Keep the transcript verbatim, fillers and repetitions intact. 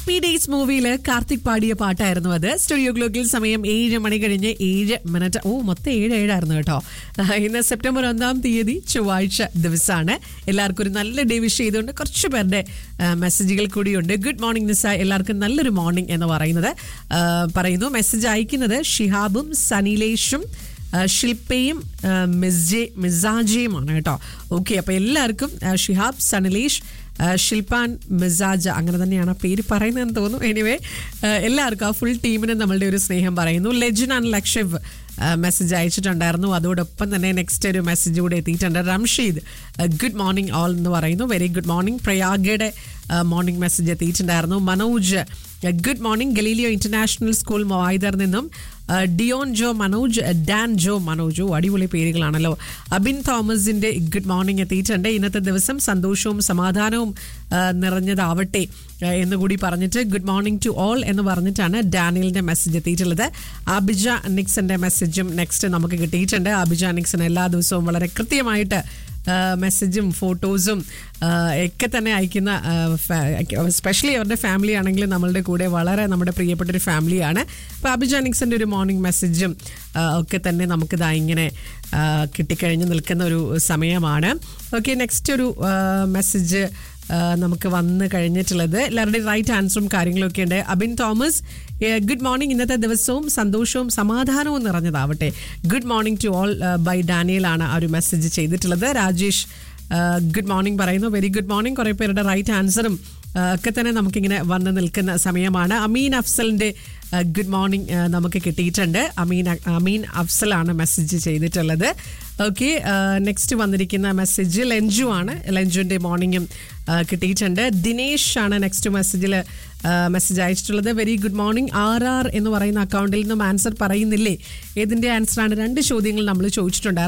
Happy days മൂവിയില് Karthik പാടിയ പാട്ടായിരുന്നു അത്. സ്റ്റുഡിയോ ഗ്ലോക്കിൽ സമയം ഏഴ് മണി കഴിഞ്ഞ് ഏഴ് മിനിറ്റ്. ഓ മൊത്തം ഏഴ് ഏഴായിരുന്നു കേട്ടോ. ഇന്ന് സെപ്റ്റംബർ ഒന്നാം തീയതി ചൊവ്വാഴ്ച ദിവസമാണ്. എല്ലാവർക്കും ഒരു നല്ല ഡേ വിഷ് ചെയ്തുകൊണ്ട് കുറച്ച് പേരുടെ മെസ്സേജുകൾ കൂടിയുണ്ട്. ഗുഡ് മോർണിംഗ് നിസ, എല്ലാവർക്കും നല്ലൊരു മോർണിംഗ് എന്ന് പറയുന്നത് പറയുന്നു. മെസ്സേജ് അയക്കുന്നത് ഷിഹാബും സനിലേഷും ശില്പയും മിസ്ജെ മിസാജയുമാണ് കേട്ടോ. ഓക്കെ, അപ്പോൾ എല്ലാവർക്കും ഷിഹാബ്, സനിലേഷ്, ഷിൽപാൻ, മിസാജ അങ്ങനെ തന്നെയാണ് പേര് പറയുന്നതെന്ന് തോന്നുന്നു. എനിവേ എല്ലാവർക്കും ആ ഫുൾ ടീമിന് നമ്മളുടെ ഒരു സ്നേഹം പറയുന്നു. Lejin and Lakshav message അയച്ചിട്ടുണ്ടായിരുന്നു. അതോടൊപ്പം തന്നെ നെക്സ്റ്റ് ഒരു മെസ്സേജ് കൂടെ എത്തിയിട്ടുണ്ട്. റംഷീദ് ഗുഡ് മോർണിംഗ് ഓൾ എന്ന് പറയുന്നു. Very good morning. പ്രയാഗയുടെ morning message എത്തിയിട്ടുണ്ടായിരുന്നു. Manoj good morning. Galileo international school മൊവായിദർ നിന്നും ഡിയോൺ ജോ മനോജ്, ഡാൻ ജോ മനോജോ, അടിപൊളി പേരുകളാണല്ലോ. അബിൻ തോമസിന്റെ ഗുഡ് മോർണിംഗ് എത്തിയിട്ടുണ്ട്. ഇന്നത്തെ ദിവസം സന്തോഷവും സമാധാനവും നിറഞ്ഞതാവട്ടെ എന്നുകൂടി പറഞ്ഞിട്ട് ഗുഡ് മോർണിംഗ് ടു ഓൾ എന്ന് പറഞ്ഞിട്ടാണ് ഡാനിയലിന്റെ മെസ്സേജ് എത്തിയിട്ടുള്ളത്. അബിജ നിക്സന്റെ മെസ്സേജും നെക്സ്റ്റ് നമുക്ക് കിട്ടിയിട്ടുണ്ട്. അബിജ നിക്സൺ എല്ലാ ദിവസവും വളരെ കൃത്യമായിട്ട് മെസ്സേജും ഫോട്ടോസും ഒക്കെ തന്നെ അയക്കുന്ന, സ്പെഷ്യലി അവരുടെ ഫാമിലി ആണെങ്കിൽ നമ്മളുടെ കൂടെ വളരെ നമ്മുടെ പ്രിയപ്പെട്ടൊരു ഫാമിലിയാണ്. അപ്പോൾ അഭിജാനിക്സിൻ്റെ ഒരു മോർണിംഗ് മെസ്സേജും ഒക്കെ തന്നെ നമുക്കിതാ ഇങ്ങനെ കിട്ടിക്കഴിഞ്ഞ് നിൽക്കുന്ന ഒരു സമയമാണ്. ഓക്കെ, നെക്സ്റ്റ് ഒരു മെസ്സേജ് നമുക്ക് വന്ന് കഴിഞ്ഞിട്ടുള്ളത്. എല്ലാവരുടെയും റൈറ്റ് ആൻസറും കാര്യങ്ങളൊക്കെ ഉണ്ട്. അബിൻ തോമസ് ഗുഡ് മോർണിംഗ്, ഇന്നത്തെ ദിവസവും സന്തോഷവും സമാധാനവും നിറഞ്ഞതാവട്ടെ. Good morning to all by Daniel ആണ് ആ ഒരു മെസ്സേജ് ചെയ്തിട്ടുള്ളത്. രാജേഷ് ഗുഡ് മോർണിംഗ് പറയുന്നു. Very good morning. കുറേ പേരുടെ റൈറ്റ് ആൻസറും ഒക്കെ തന്നെ നമുക്കിങ്ങനെ വന്ന് നിൽക്കുന്ന സമയമാണ്. അമീൻ അഫ്സലിൻ്റെ ഗുഡ് മോർണിംഗ് നമുക്ക് കിട്ടിയിട്ടുണ്ട്. അമീൻ അമീൻ അഫ്സലാണ് മെസ്സേജ് ചെയ്തിട്ടുള്ളത്. ഓക്കെ, നെക്സ്റ്റ് വന്നിരിക്കുന്ന മെസ്സേജ് ലഞ്ചു ആണ്. ലഞ്ചുവിൻ്റെ മോർണിംഗും കിട്ടിയിട്ടുണ്ട്. ദിനേഷ് ആണ് നെക്സ്റ്റ് മെസ്സേജിൽ message അയച്ചിട്ടുള്ളത്. Very good morning. R R എന്ന് പറയുന്ന അക്കൗണ്ടിൽ നിന്നും ആൻസർ പറയുന്നില്ലേ? ഏതിൻ്റെ ആൻസറാണ്? രണ്ട് ചോദ്യങ്ങൾ നമ്മൾ ചോദിച്ചിട്ടുണ്ട്.